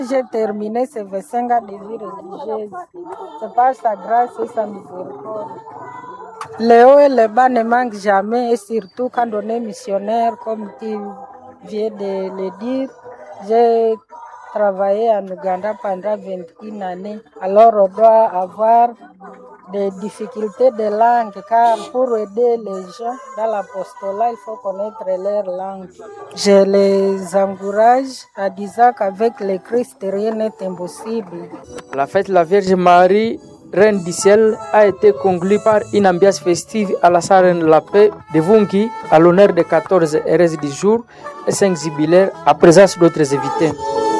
J'ai terminé ce 25 ans de vie religieuse. C'est par sa grâce et sa miséricorde. Le haut et le bas ne manquent jamais, et surtout quand on est missionnaire, comme tu viens de le dire. J'ai travaillé en Ouganda pendant 21 années. Alors on doit avoir des difficultés de langue, car pour aider les gens dans l'apostolat, il faut connaître leur langue. Je les encourage en disant qu'avec le Christ, rien n'est impossible. La fête de la Vierge Marie, Reine du ciel, a été conclue par une ambiance festive à la salle de la paix de Vungi, à l'honneur des 14 RS du jour et 5 jubilaires, à présence d'autres invités.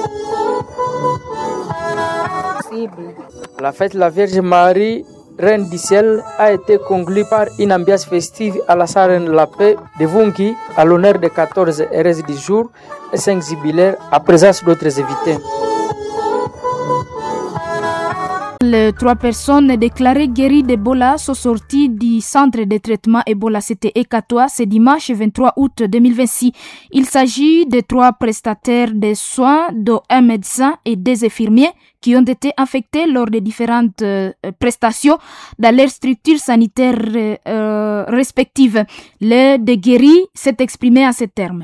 La fête de la Vierge Marie, Reine du ciel, a été conclue par une ambiance festive à la salle de la paix de Vungi, à l'honneur des 14 RS du jour et 5 jubilaires, à présence d'autres invités. Les 3 personnes déclarées guéries d'Ebola sont sorties du centre de traitement Ebola CTE Katoa ce dimanche 23 août 2026. Il s'agit de 3 prestataires de soins, dont un médecin et 2 infirmiers qui ont été infectés lors des différentes prestations dans leurs structures sanitaires respectives. Le de guéri s'est exprimé à ce terme.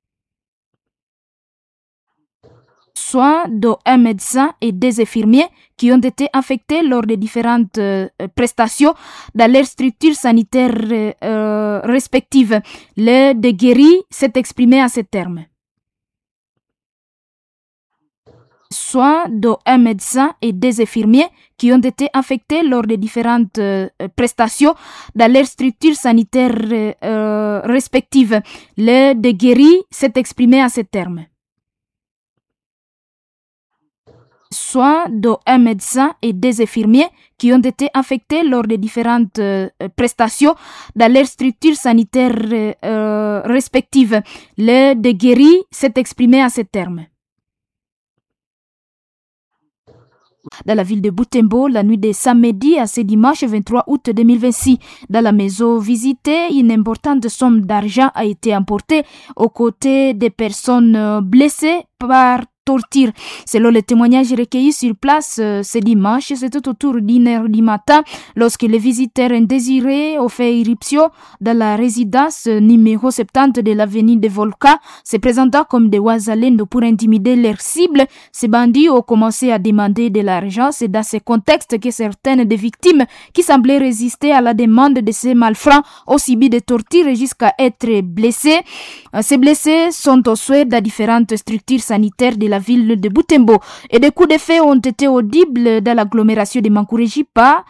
Soins, dont un médecin et 2 infirmiers qui ont été infectés lors des différentes prestations dans leurs structures sanitaires respectives. Le de guéri s'est exprimé à ce terme. Soins, dont un médecin et 2 infirmiers qui ont été infectés lors des différentes prestations dans leurs structures sanitaires respectives. Le de guéri s'est exprimé à ce terme. Soins, dont un médecin et 2 infirmiers qui ont été infectés lors des différentes prestations dans leurs structures sanitaires respectives. Le de guéri s'est exprimé à ce terme. Dans la ville de Butembo, la nuit de samedi à ce dimanche 23 août 2026, dans la maison visitée, une importante somme d'argent a été emportée aux côtés des personnes blessées par torture. Selon les témoignages recueillis sur place ce dimanche, c'était autour d'1h du matin lorsque les visiteurs indésirés ont fait irruption dans la résidence numéro 70 de l'avenue des Volcans, se présentant comme des Ouazalendo pour intimider leurs cibles. Ces bandits ont commencé à demander de l'argent. C'est dans ce contexte que certaines des victimes qui semblaient résister à la demande de ces malfrats ont subi des tortures jusqu'à être blessés. Ces blessés sont aux soins dans différentes structures sanitaires de la ville de Butembo et des coups de feu ont été audibles dans l'agglomération de Mankurejipa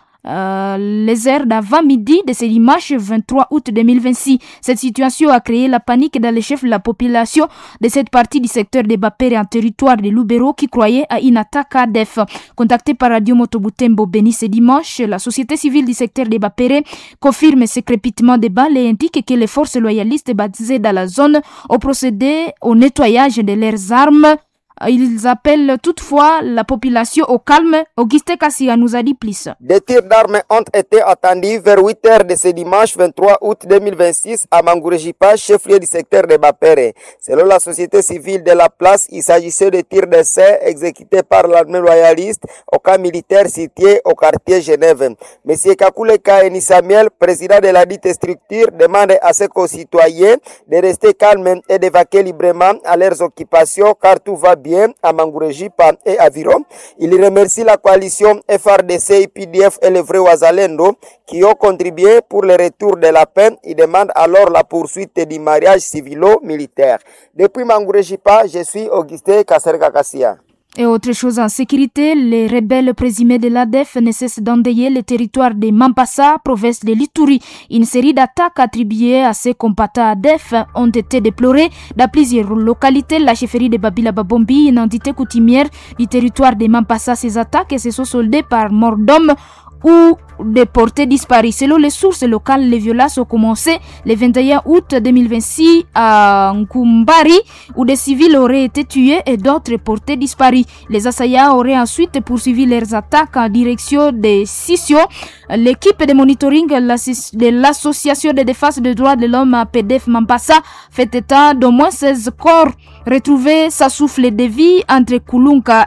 les heures d'avant-midi de ce dimanche 23 août 2026. Cette situation a créé la panique dans les chefs de la population de cette partie du secteur de Bapere en territoire de Lubero qui croyait à une attaque ADF. Contactée par Radio Moto Butembo Beni ce dimanche, la société civile du secteur de Bapere confirme ce crépitement de balles et indique que les forces loyalistes basées dans la zone ont procédé au nettoyage de leurs armes. Ils appellent toutefois la population au calme. Auguste Kassia nous a dit plus. Des tirs d'armes ont été entendus vers 8h de ce dimanche 23 août 2026 à Mankurejipa, chef-lieu du secteur de Bapere. Selon la société civile de la place, il s'agissait de tirs d'essai exécutés par l'armée loyaliste au camp militaire situé au quartier Genève. Monsieur Kakule Kaeni Samuel, président de la dite structure, demande à ses concitoyens de rester calmes et d'évacuer librement à leurs occupations car tout va bien à Mankurejipa et Aviron. Il remercie la coalition FRDC, IPDF et les vrais Ouazalendo qui ont contribué pour le retour de la paix. Il demande alors la poursuite du mariage civilo-militaire. Depuis Mankurejipa, je suis Auguste Kaserka Kassia. Et autre chose en sécurité, les rebelles présumés de l'ADF ne cessent d'endayer le territoire de Mampasa, province de l'Ituri. Une série d'attaques attribuées à ces combattants ADF ont été déplorées dans plusieurs localités. La chefferie de Babila Babombi, une entité coutumière du territoire de Mampasa, ces attaques se sont soldées par mort d'hommes ou déportés disparus. Selon les sources locales, les violences ont commencé le 21 août 2026 à Nkumbari, où des civils auraient été tués et d'autres portés disparus. Les assaillants auraient ensuite poursuivi leurs attaques en direction des Sissio. L'équipe de monitoring de l'association de défense des droits de l'homme à PDF Mampasa fait état d'au moins 16 corps retrouvés sans souffle de vie entre Kulunka